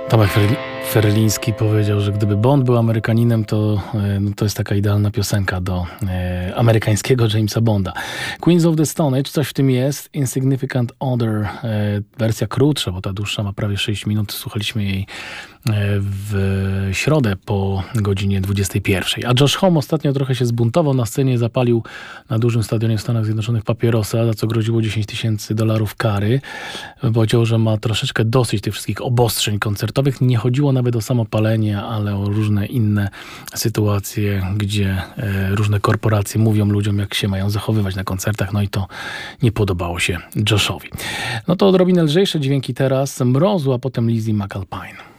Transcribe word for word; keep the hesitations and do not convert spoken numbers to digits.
Tomek Ferli- Ferliński powiedział, że gdyby Bond był Amerykaninem, to, e, no to jest taka idealna piosenka do e, amerykańskiego Jamesa Bonda. Queens of the Stone Age, coś w tym jest. Insignificant Other, e, wersja krótsza, bo ta dłuższa ma prawie sześć minut. Słuchaliśmy jej e, w środę po godzinie dwudziestej pierwszej. A Josh Homme ostatnio trochę się zbuntował na scenie, zapalił na dużym stadionie w Stanach Zjednoczonych papierosa, za co groziło dziesięć tysięcy dolarów kary. Powiedział, że ma troszeczkę dosyć tych wszystkich obostrzeń koncertowych. Nie chodziło nawet o samo palenie, ale o różne inne sytuacje, gdzie e, różne korporacje mówią ludziom, jak się mają zachowywać na koncertach. No i to nie podobało się Joshowi. No to odrobinę lżejsze dźwięki teraz. Mrozu, a potem Lizzie McAlpine.